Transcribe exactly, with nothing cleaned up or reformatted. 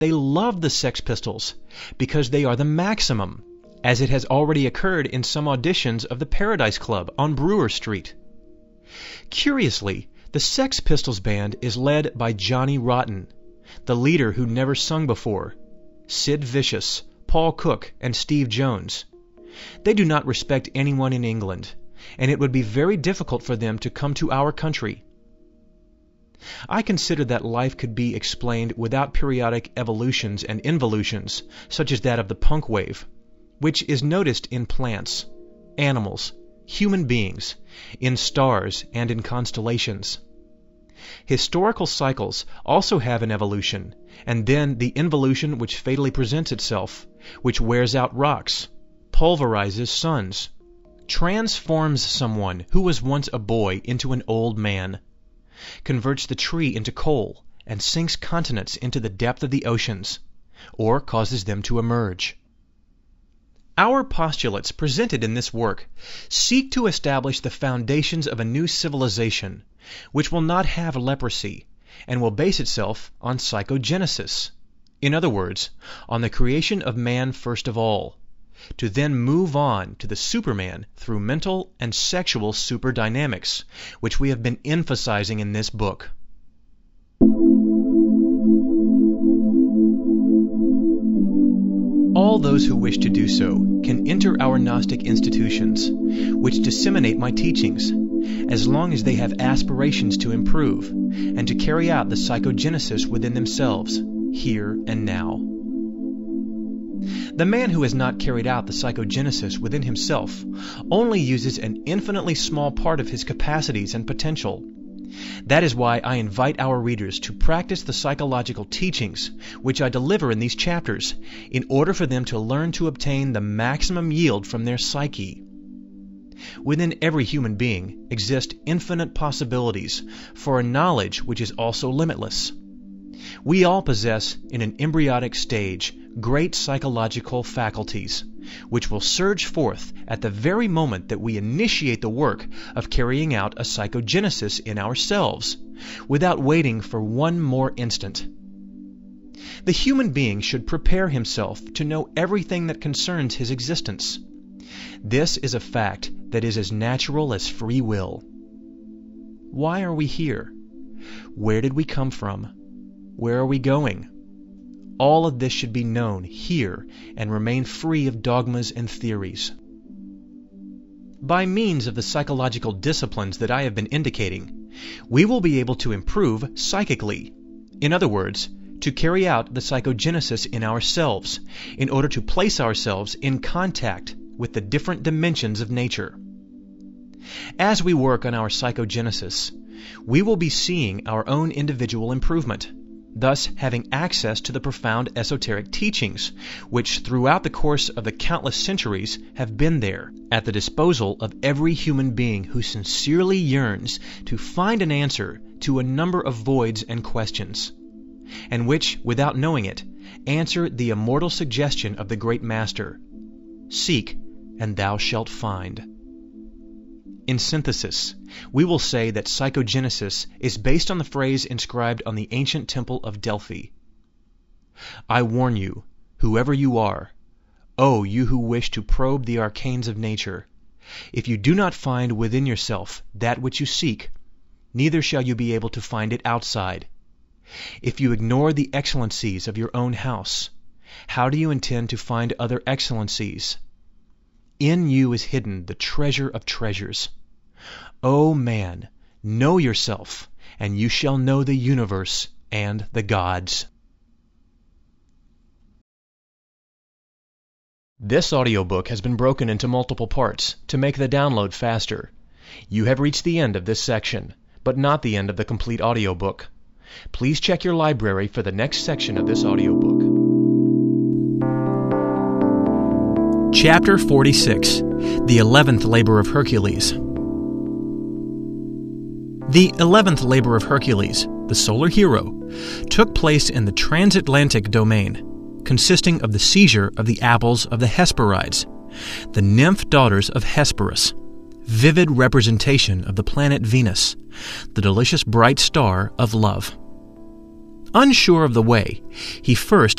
They love the Sex Pistols because they are the maximum, as it has already occurred in some auditions of the Paradise Club on Brewer Street. Curiously, the Sex Pistols band is led by Johnny Rotten, the leader who never sung before, Sid Vicious, Paul Cook, and Steve Jones. They do not respect anyone in England, and it would be very difficult for them to come to our country. I consider that life could be explained without periodic evolutions and involutions, such as that of the punk wave, which is noticed in plants, animals, human beings, in stars, and in constellations. Historical cycles also have an evolution, and then the involution which fatally presents itself, which wears out rocks, pulverizes suns, transforms someone who was once a boy into an old man, converts the tree into coal, and sinks continents into the depth of the oceans, or causes them to emerge. Our postulates presented in this work seek to establish the foundations of a new civilization, which will not have leprosy, and will base itself on psychogenesis. In other words, on the creation of man first of all, to then move on to the Superman through mental and sexual superdynamics, which we have been emphasizing in this book. All those who wish to do so can enter our Gnostic institutions, which disseminate my teachings, as long as they have aspirations to improve and to carry out the psychogenesis within themselves, here and now. The man who has not carried out the psychogenesis within himself only uses an infinitely small part of his capacities and potential. That is why I invite our readers to practice the psychological teachings which I deliver in these chapters, in order for them to learn to obtain the maximum yield from their psyche. Within every human being exist infinite possibilities for a knowledge which is also limitless. We all possess, in an embryonic stage, great psychological faculties, which will surge forth at the very moment that we initiate the work of carrying out a psychogenesis in ourselves, without waiting for one more instant. The human being should prepare himself to know everything that concerns his existence. This is a fact that is as natural as free will. Why are we here? Where did we come from? Where are we going? All of this should be known here and remain free of dogmas and theories. By means of the psychological disciplines that I have been indicating, we will be able to improve psychically. In other words, to carry out the psychogenesis in ourselves, in order to place ourselves in contact with the different dimensions of nature. As we work on our psychogenesis, we will be seeing our own individual improvement, thus having access to the profound esoteric teachings, which throughout the course of the countless centuries have been there, at the disposal of every human being who sincerely yearns to find an answer to a number of voids and questions, and which, without knowing it, answer the immortal suggestion of the great Master: seek, and thou shalt find. In synthesis, we will say that psychogenesis is based on the phrase inscribed on the ancient temple of Delphi: I warn you, whoever you are, O you who wish to probe the arcanes of nature, if you do not find within yourself that which you seek, neither shall you be able to find it outside. If you ignore the excellencies of your own house, how do you intend to find other excellencies? In you is hidden the treasure of treasures. O man, know yourself, and you shall know the universe and the gods. This audiobook has been broken into multiple parts to make the download faster. You have reached the end of this section, but not the end of the complete audiobook. Please check your library for the next section of this audiobook. Chapter forty-six, The Eleventh Labor of Hercules. The eleventh labor of Hercules, the solar hero, took place in the transatlantic domain, consisting of the seizure of the apples of the Hesperides, the nymph daughters of Hesperus, vivid representation of the planet Venus, the delicious bright star of love. Unsure of the way, he first